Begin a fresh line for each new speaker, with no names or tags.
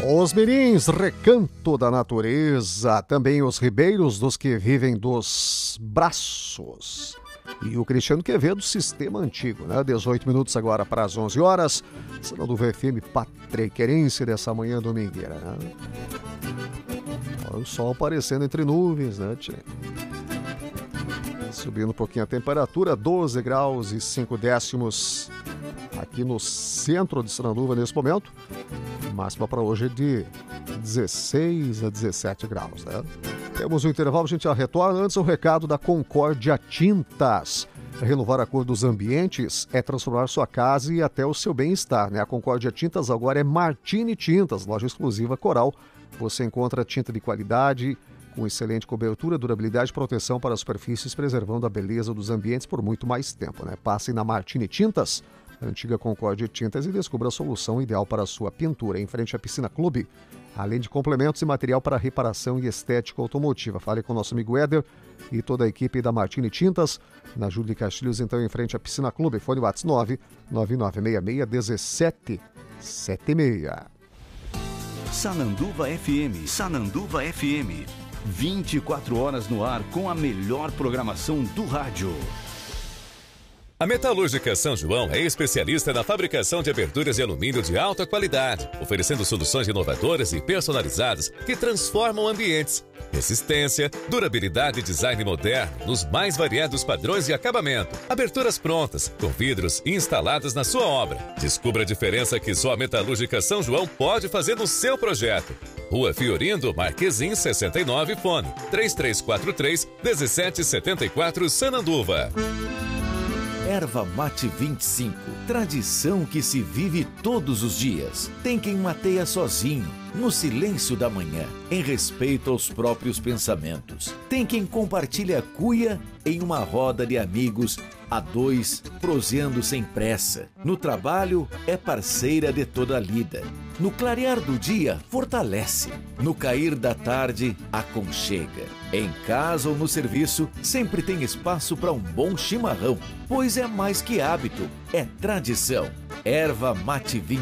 Os mirins, recanto da natureza, também os ribeiros dos que vivem dos braços. E o Cristiano Quevedo, Sistema Antigo, né? 18 minutos agora para as 11 horas. Sinal do VFM Patrequerense dessa manhã domingueira, né? Olha o sol aparecendo entre nuvens, né, tchê? Subindo um pouquinho a temperatura, 12 graus e 5 décimos aqui no centro de Sinanduva nesse momento. Máxima para hoje é de 16 a 17 graus, né? Temos um intervalo, a gente já retorna. Antes, o recado da Concórdia Tintas. Renovar a cor dos ambientes é transformar sua casa e até o seu bem-estar, né? A Concórdia Tintas agora é Martini Tintas, loja exclusiva Coral. Você encontra tinta de qualidade, com excelente cobertura, durabilidade e proteção para as superfícies, preservando a beleza dos ambientes por muito mais tempo, né? Passem na Martini Tintas, a antiga Concórdia Tintas, e descubra a solução ideal para a sua pintura. Em frente à Piscina Clube, além de complementos e material para reparação e estética automotiva. Fale com o nosso amigo Éder e toda a equipe da Martini Tintas, na Júlio de Castilhos, então, em frente à Piscina Clube. Fone WhatsApp 999661776.
Sananduva FM, Sananduva FM. 24 horas no ar com a melhor programação do rádio.
A Metalúrgica São João é especialista na fabricação de aberturas de alumínio de alta qualidade, oferecendo soluções inovadoras e personalizadas que transformam ambientes. Resistência, durabilidade e design moderno nos mais variados padrões de acabamento. Aberturas prontas, com vidros instalados na sua obra. Descubra a diferença que só a Metalúrgica São João pode fazer no seu projeto. Rua Fiorindo, Marquezim 69, fone 3343-1774, Sananduva.
Erva Mate 25, tradição que se vive todos os dias. Tem quem mateia sozinho, no silêncio da manhã, em respeito aos próprios pensamentos. Tem quem compartilha a cuia em uma roda de amigos, a dois, proseando sem pressa. No trabalho, é parceira de toda a lida. No clarear do dia, fortalece. No cair da tarde, aconchega. Em casa ou no serviço, sempre tem espaço para um bom chimarrão, pois é mais que hábito, é tradição. Erva Mate 25.